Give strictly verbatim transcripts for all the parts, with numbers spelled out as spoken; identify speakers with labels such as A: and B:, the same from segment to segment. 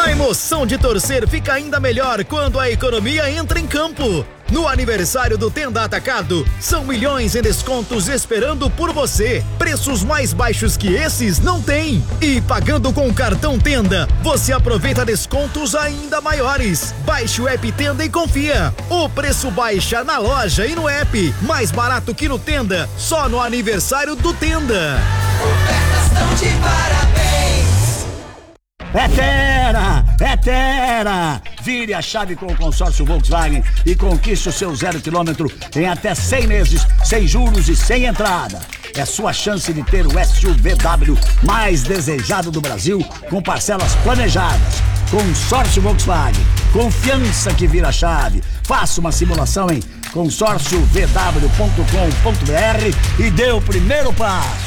A: A emoção de torcer fica ainda melhor quando a economia entra em campo. No aniversário do Tenda Atacado, são milhões em descontos esperando por você. Preços mais baixos que esses não tem. E pagando com o cartão Tenda, você aproveita descontos ainda maiores. Baixe o app Tenda e confia. O preço baixa na loja e no app. Mais barato que no Tenda, só no aniversário do Tenda.
B: Ofertas tão de parabéns.
C: É Tera! É Tera! Vire a chave com o consórcio Volkswagen e conquiste o seu zero quilômetro em até cem meses, sem juros e sem entrada. É sua chance de ter o S U V W mais desejado do Brasil, com parcelas planejadas. Consórcio Volkswagen. Confiança que vira chave. Faça uma simulação em consórcio v w ponto com ponto b r e dê o primeiro passo.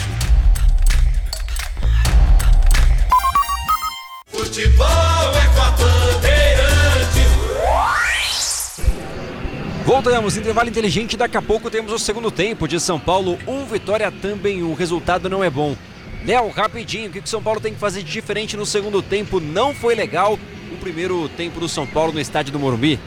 B: Futebol é com a Bandeirantes.
D: Voltamos, intervalo inteligente, daqui a pouco temos o segundo tempo de São Paulo, um Vitória também, o resultado não é bom. Léo, rapidinho, o que o São Paulo tem que fazer de diferente no segundo tempo? Não foi legal o primeiro tempo do São Paulo no estádio do Morumbi?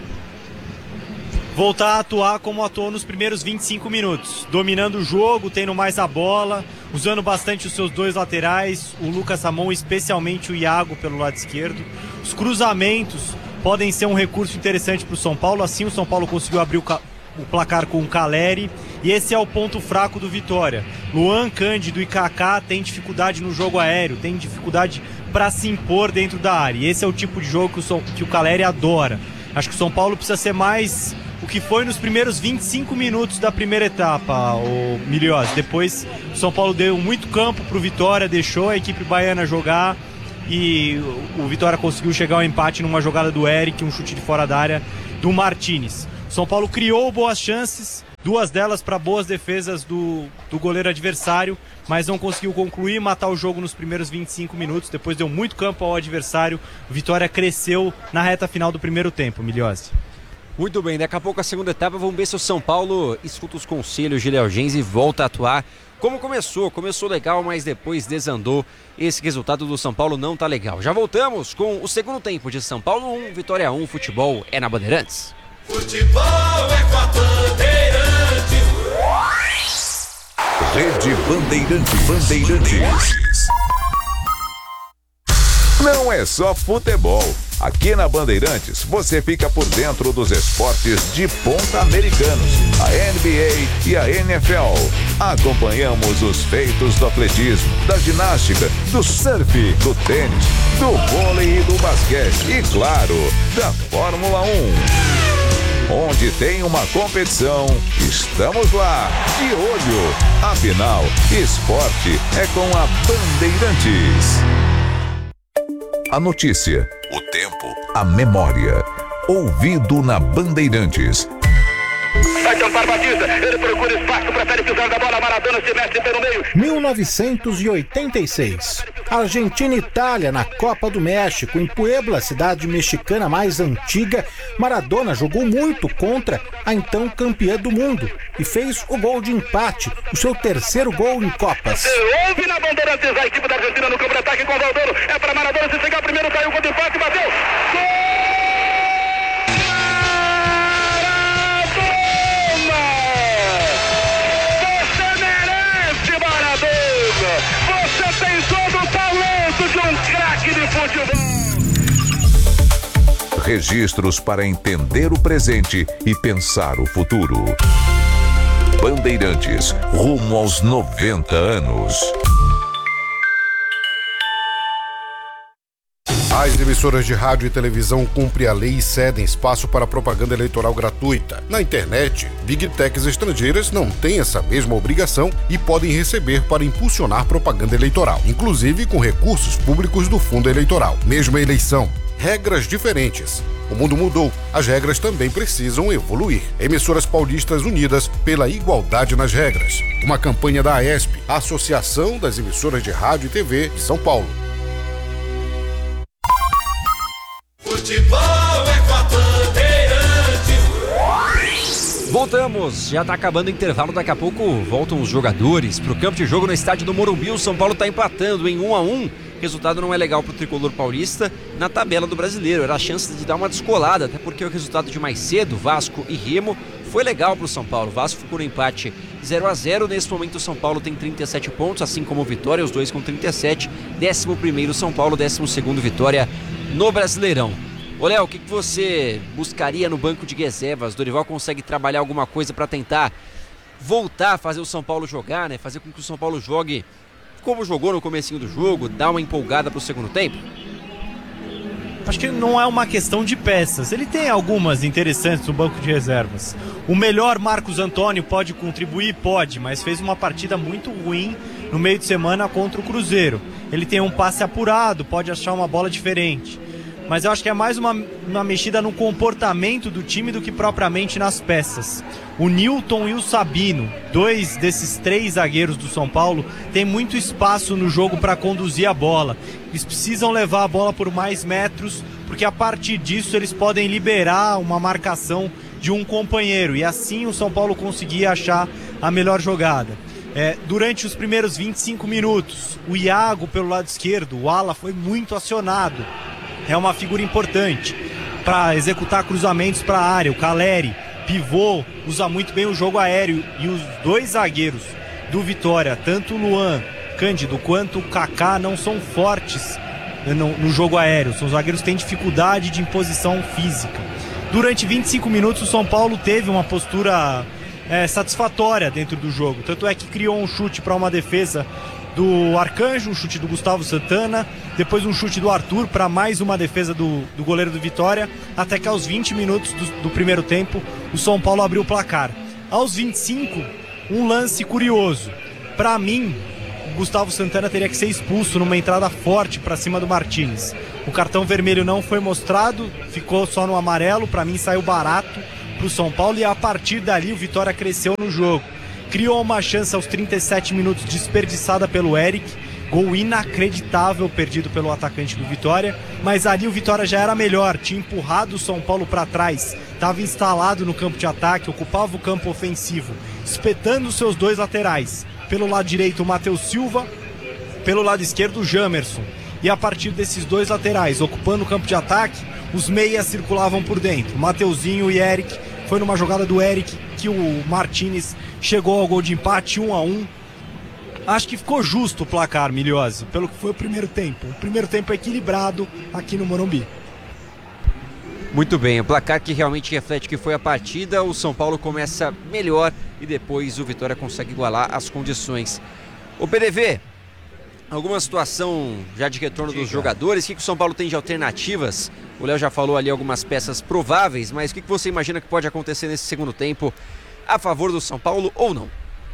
E: Voltar a atuar como atuou nos primeiros vinte e cinco minutos, dominando o jogo, tendo mais a bola, usando bastante os seus dois laterais, o Lucas Ramon, especialmente o Iago pelo lado esquerdo. Os cruzamentos podem ser um recurso interessante para o São Paulo, assim o São Paulo conseguiu abrir o, ca... o placar com o Caleri, e esse é o ponto fraco do Vitória. Luan, Cândido e Kaká têm dificuldade no jogo aéreo, têm dificuldade para se impor dentro da área, e esse é o tipo de jogo que o, São... que o Caleri adora. Acho que o São Paulo precisa ser mais o que foi nos primeiros vinte e cinco minutos da primeira etapa, o Milios. Depois o São Paulo deu muito campo pro Vitória, deixou a equipe baiana jogar e o Vitória conseguiu chegar ao empate numa jogada do Eric, um chute de fora da área do Martinez. O São Paulo criou boas chances, duas delas para boas defesas do, do goleiro adversário, mas não conseguiu concluir, matar o jogo nos primeiros vinte e cinco minutos. Depois deu muito campo ao adversário. O Vitória cresceu na reta final do primeiro tempo, Milios.
D: Muito bem, daqui a pouco a segunda etapa, vamos ver se o São Paulo escuta os conselhos de Léo Gens e volta a atuar como começou. Começou legal, mas depois desandou. Esse resultado do São Paulo não tá legal. Já voltamos com o segundo tempo de São Paulo um, Vitória um, futebol é na Bandeirantes.
B: Futebol é com a Bandeirantes.
F: Rede Bandeirantes. Bandeirantes. Não é só futebol. Aqui na Bandeirantes, você fica por dentro dos esportes de ponta americanos, a N B A e a N F L. Acompanhamos os feitos do atletismo, da ginástica, do surf, do tênis, do vôlei e do basquete e, claro, da Fórmula um. Onde tem uma competição, estamos lá, de olho. Afinal, esporte é com a Bandeirantes. A notícia, o tempo, a memória. Ouvido na Bandeirantes.
G: Vai tentar Batista, ele procura espaço, prefere pisar da bola, Maradona se mete pelo meio.
H: mil novecentos e oitenta e seis. Argentina e Itália na Copa do México, em Puebla, cidade mexicana mais antiga. Maradona jogou muito contra a então campeã do mundo e fez o gol de empate, o seu terceiro gol em Copas.
G: Houve na Bandeirantes a equipe da Argentina no campo de ataque com o Valdano, é para Maradona, se chegar primeiro, caiu com o empate, bateu. Gol!
F: Registros para entender o presente e pensar o futuro. Bandeirantes, rumo aos noventa anos.
I: As emissoras de rádio e televisão cumprem a lei e cedem espaço para propaganda eleitoral gratuita. Na internet, Big Techs estrangeiras não têm essa mesma obrigação e podem receber para impulsionar propaganda eleitoral, inclusive com recursos públicos do fundo eleitoral. Mesma eleição, regras diferentes. O mundo mudou, as regras também precisam evoluir. Emissoras paulistas unidas pela igualdade nas regras. Uma campanha da AESP, Associação das Emissoras de Rádio e T V de São Paulo.
B: Futebol é com a Bandeirantes.
D: Voltamos, já tá acabando o intervalo, daqui a pouco voltam os jogadores pro campo de jogo no estádio do Morumbi. O São Paulo tá empatando em um a um o resultado não é legal para o tricolor paulista na tabela do Brasileiro. Era a chance de dar uma descolada, até porque o resultado de mais cedo, Vasco e Remo, foi legal para o São Paulo. O Vasco ficou no empate zero a zero. Nesse momento o São Paulo tem trinta e sete pontos, assim como o Vitória, os dois com trinta e sete. décimo primeiro São Paulo, décimo segundo Vitória no Brasileirão. Ô Léo, o que, que você buscaria no banco de reservas? Dorival consegue trabalhar alguma coisa para tentar voltar a fazer o São Paulo jogar, né? Fazer com que o São Paulo jogue como jogou no comecinho do jogo, dar uma empolgada para o segundo tempo?
E: Acho que não é uma questão de peças. Ele tem algumas interessantes no banco de reservas. O melhor Marcos Antônio pode contribuir? Pode, mas fez uma partida muito ruim no meio de semana contra o Cruzeiro. Ele tem um passe apurado, pode achar uma bola diferente. Mas eu acho que é mais uma, uma mexida no comportamento do time do que propriamente nas peças. O Nilton e o Sabino, dois desses três zagueiros do São Paulo, têm muito espaço no jogo para conduzir a bola. Eles precisam levar a bola por mais metros, porque a partir disso eles podem liberar uma marcação de um companheiro. E assim o São Paulo conseguir achar a melhor jogada. É, durante os primeiros vinte e cinco minutos, o Iago pelo lado esquerdo, o ala, foi muito acionado. É uma figura importante para executar cruzamentos para a área. O Caleri, pivô, usa muito bem o jogo aéreo. E os dois zagueiros do Vitória, tanto o Luan Cândido quanto o Kaká, não são fortes no, no jogo aéreo. São zagueiros que têm dificuldade de imposição física. Durante vinte e cinco minutos o São Paulo teve uma postura é, satisfatória dentro do jogo. Tanto é que criou um chute para uma defesa do Arcanjo, um chute do Gustavo Santana, depois um chute do Arthur para mais uma defesa do, do goleiro do Vitória, até que aos vinte minutos do, do primeiro tempo o São Paulo abriu o placar. Aos vinte e cinco, um lance curioso. Para mim, o Gustavo Santana teria que ser expulso numa entrada forte para cima do Martínez. O cartão vermelho não foi mostrado, ficou só no amarelo. Para mim saiu barato para o São Paulo e a partir dali o Vitória cresceu no jogo. Criou uma chance aos trinta e sete minutos desperdiçada pelo Eric, gol inacreditável perdido pelo atacante do Vitória, mas ali o Vitória já era melhor, tinha empurrado o São Paulo para trás, estava instalado no campo de ataque, ocupava o campo ofensivo, espetando os seus dois laterais, pelo lado direito o Matheus Silva, pelo lado esquerdo o Jamerson, e a partir desses dois laterais, ocupando o campo de ataque, os meias circulavam por dentro, Mateuzinho e Eric. Foi numa jogada do Eric que o Martínez chegou ao gol de empate, um a um. Acho que ficou justo o placar, Miliose, pelo que foi o primeiro tempo. O primeiro tempo equilibrado aqui no Morumbi.
D: Muito bem, o placar que realmente reflete que foi a partida. O São Paulo começa melhor e depois o Vitória consegue igualar as condições. O P D V, alguma situação já de retorno dos jogadores? O que o São Paulo tem de alternativas? O Léo já falou ali algumas peças prováveis, mas o que você imagina que pode acontecer nesse segundo tempo a favor do São Paulo ou não?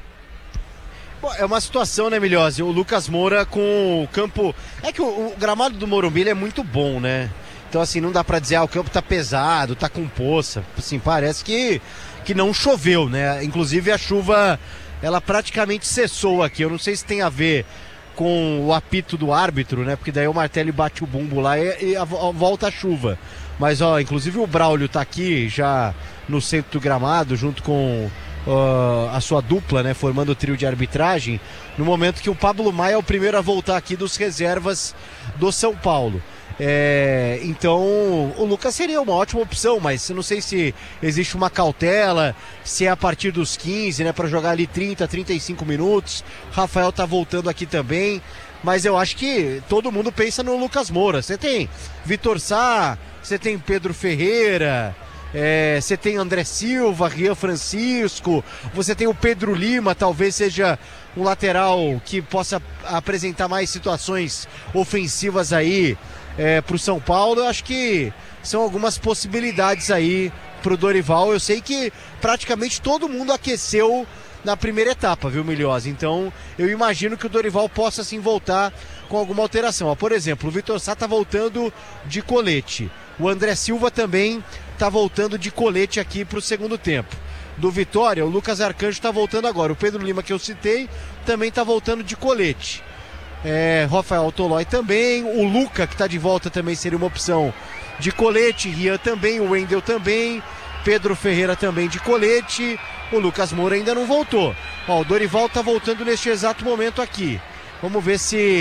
J: Bom, é uma situação, né, Milhose? O Lucas Moura com o campo... É que o, o gramado do Morumbi ele é muito bom, né? Então, assim, não dá pra dizer, ah, o campo tá pesado, tá com poça. Assim, parece que, que não choveu, né? Inclusive a chuva, ela praticamente cessou aqui. Eu não sei se tem a ver com o apito do árbitro, né? Porque daí o Martelli bate o bumbo lá e, e a, a, volta a chuva. Mas, ó, inclusive o Braulio tá aqui já no centro do gramado, junto com uh, a sua dupla, né? Formando o trio de arbitragem, no momento que o Pablo Maia é o primeiro a voltar aqui dos reservas do São Paulo. É, então o Lucas seria uma ótima opção, mas eu não sei se existe uma cautela, se é a partir dos quinze, né, para jogar ali trinta, trinta e cinco minutos. Rafael tá voltando aqui também, mas eu acho que todo mundo pensa no Lucas Moura. Você tem Vitor Sá, você tem Pedro Ferreira, é, você tem André Silva, Rian Francisco, você tem o Pedro Lima, talvez seja um lateral que possa apresentar mais situações ofensivas aí É, para o São Paulo. Eu acho que são algumas possibilidades aí para o Dorival. Eu sei que praticamente todo mundo aqueceu na primeira etapa, viu, Milhose? Então eu imagino que o Dorival possa sim voltar com alguma alteração. Ó, por exemplo, o Vitor Sá tá voltando de colete, o André Silva também tá voltando de colete aqui para o segundo tempo. Do Vitória, o Lucas Arcanjo tá voltando agora, o Pedro Lima, que eu citei, também tá voltando de colete. É, Rafael Tolói também, o Luca, que está de volta, também seria uma opção de colete, Rian também, o Wendel também, Pedro Ferreira também de colete, o Lucas Moura ainda não voltou. Ó, o Dorival está voltando neste exato momento aqui. Vamos ver se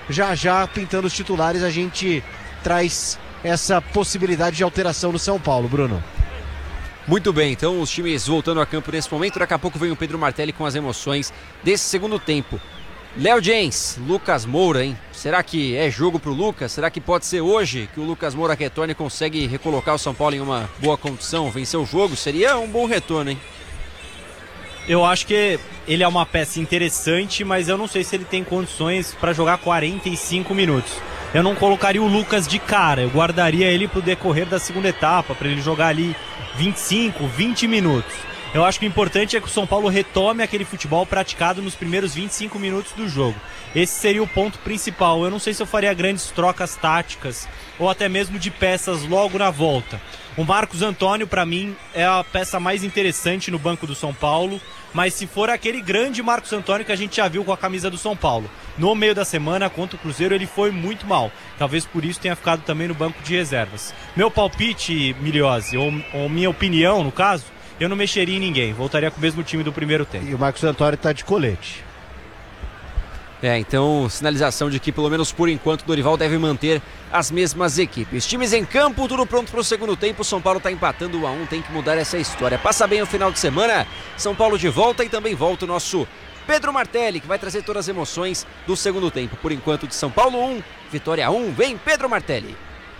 J: Já já, pintando os titulares, a gente traz essa possibilidade de alteração no São Paulo, Bruno.
D: Muito bem, então os times voltando a campo nesse momento. Daqui a pouco vem o Pedro Martelli com as emoções desse segundo tempo. Léo Jens, Lucas Moura, hein? Será que é jogo pro Lucas? Será que pode ser hoje que o Lucas Moura retorne e consegue recolocar o São Paulo em uma boa condição, vencer o jogo? Seria um bom retorno, hein?
E: Eu acho que ele é uma peça interessante, mas eu não sei se ele tem condições para jogar quarenta e cinco minutos. Eu não colocaria o Lucas de cara, eu guardaria ele pro decorrer da segunda etapa, para ele jogar ali vinte e cinco, vinte minutos. Eu acho que o importante é que o São Paulo retome aquele futebol praticado nos primeiros vinte e cinco minutos do jogo. Esse seria o ponto principal. Eu não sei se eu faria grandes trocas táticas ou até mesmo de peças logo na volta. O Marcos Antônio, para mim, é a peça mais interessante no banco do São Paulo, mas se for aquele grande Marcos Antônio que a gente já viu com a camisa do São Paulo, no meio da semana contra o Cruzeiro ele foi muito mal. Talvez por isso tenha ficado também no banco de reservas. Meu palpite, Miliose, ou, ou minha opinião no caso, eu não mexeria em ninguém, voltaria com o mesmo time do primeiro tempo.
J: E o Marcos Antônio tá de colete.
D: É, então, sinalização de que, pelo menos por enquanto, o Dorival deve manter as mesmas equipes. Times em campo, tudo pronto para o segundo tempo. São Paulo está empatando um a um, tem que mudar essa história. Passa bem o final de semana, São Paulo de volta e também volta o nosso Pedro Martelli, que vai trazer todas as emoções do segundo tempo. Por enquanto, de São Paulo um, Vitória um, vem Pedro Martelli.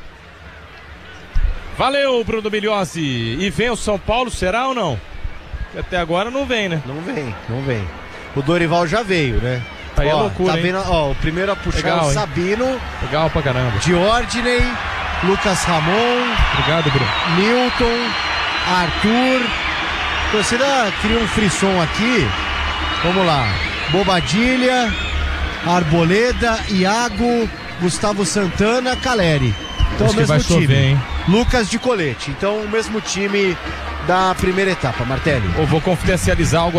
K: Valeu, Bruno Miliose. E vem o São Paulo, será ou não? Até agora não vem, né?
J: Não vem, não vem. O Dorival já veio, né?
K: Aí é
J: ó,
K: loucura,
J: tá
K: hein?
J: vendo, ó, o primeiro a puxar
K: Legal,
J: o
K: hein?
J: Sabino.
K: Legal pra caramba.
J: Diordney, Lucas Ramon.
K: Obrigado, Bruno.
J: Newton, Arthur. A torcida cria um frisson aqui. Vamos lá. Bobadilha, Arboleda, Iago, Gustavo Santana, Caleri. Então
K: Acho
J: o mesmo
K: que vai
J: time.
K: chover, hein?
J: Lucas de colete. Então o mesmo time da primeira etapa, Martelli.
K: Eu vou confidencializar algo